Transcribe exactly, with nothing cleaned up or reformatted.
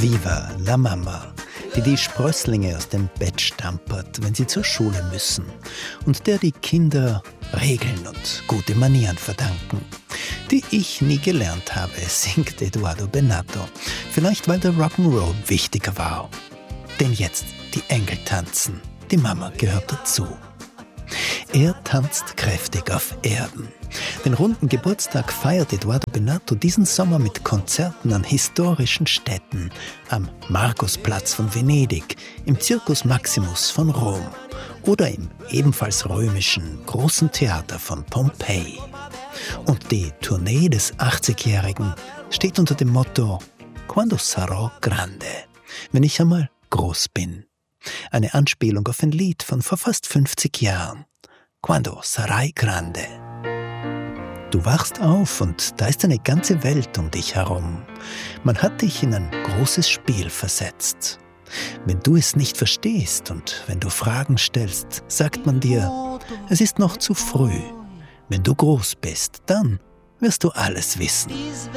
Viva la Mama, die die Sprösslinge aus dem Bett stampert, wenn sie zur Schule müssen und der die Kinder Regeln und gute Manieren verdanken, die ich nie gelernt habe, singt Eduardo Benato. Vielleicht, weil der Rock'n'Roll wichtiger war. Denn jetzt die Engel tanzen, die Mama gehört dazu. Er tanzt kräftig auf Erden. Den runden Geburtstag feiert Eduardo Benato diesen Sommer mit Konzerten an historischen Städten, am Markusplatz von Venedig, im Circus Maximus von Rom oder im ebenfalls römischen Großen Theater von Pompeji. Und die Tournee des achtzigjährigen steht unter dem Motto Quando sarò grande, wenn ich einmal groß bin. Eine Anspielung auf ein Lied von vor fast fünfzig Jahren. Quando sarai grande. Du wachst auf und da ist eine ganze Welt um dich herum. Man hat dich in ein großes Spiel versetzt. Wenn du es nicht verstehst und wenn du Fragen stellst, sagt man dir, es ist noch zu früh. Wenn du groß bist, dann wirst du alles wissen.